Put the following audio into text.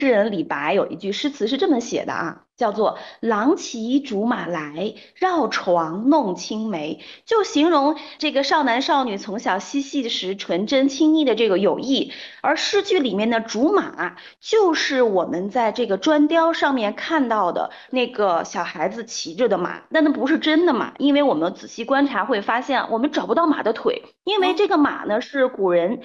诗人李白有一句诗词是这么写的啊，叫做"郎骑竹马来，绕床弄青梅"，就形容这个少男少女从小嬉戏时纯真亲昵的这个友谊。而诗句里面的竹马，就是我们在这个砖雕上面看到的那个小孩子骑着的马，但那不是真的马，因为我们仔细观察会发现，我们找不到马的腿，因为这个马呢是古人